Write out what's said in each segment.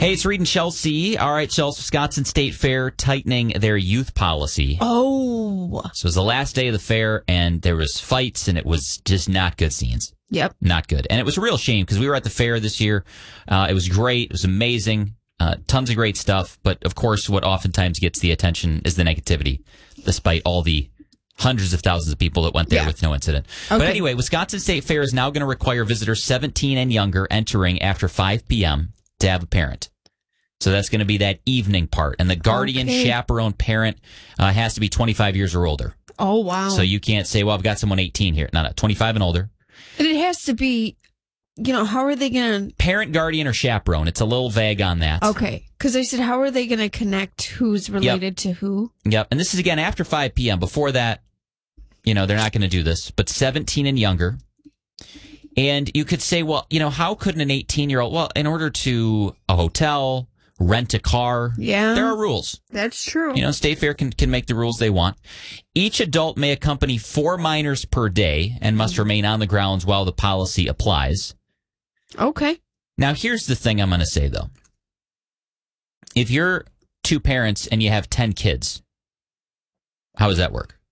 Hey, it's Reed and Chelsea. All right, Chelsea, Wisconsin State Fair tightening their youth policy. Oh. So it was the last day of the fair, and there was fights, and it was just not good scenes. Yep. Not good. And it was a real shame because we were at the fair this year. It was great. It was amazing. Tons of great stuff. But, of course, what oftentimes gets the attention is the negativity, despite all the hundreds of thousands of people that went there with no incident. Okay. But anyway, Wisconsin State Fair is now going to require visitors 17 and younger entering after 5 p.m. to have a parent. So that's going to be that evening part. And the guardian, chaperone parent has to be 25 years or older. Oh, wow. So you can't say, well, I've got someone 18 here. No, 25 and older. And it has to be, how are they going to... Parent, guardian, or chaperone. It's a little vague on that. Okay. Because I said, how are they going to connect who's related to who? Yep. And this is, again, after 5 p.m. Before that, they're not going to do this. But 17 and younger. And you could say, well, how couldn't an 18-year-old... Well, in order to a hotel... rent a car. Yeah. There are rules. That's true. State Fair can make the rules they want. Each adult may accompany 4 minors per day and must remain on the grounds while the policy applies. Okay. Now, here's the thing I'm going to say, though. If you're 2 parents and you have 10 kids, how does that work?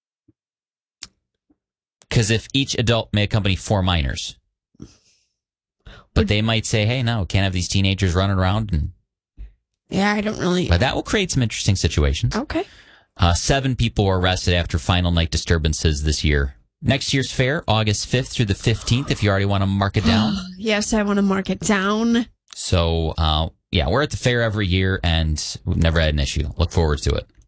Because if each adult may accompany 4 minors, but they might say, hey, no, can't have these teenagers running around and... Yeah, I don't really... But that will create some interesting situations. Okay. 7 people were arrested after final night disturbances this year. Next year's fair, August 5th through the 15th, if you already want to mark it down. Yes, I want to mark it down. So, we're at the fair every year, and we've never had an issue. Look forward to it.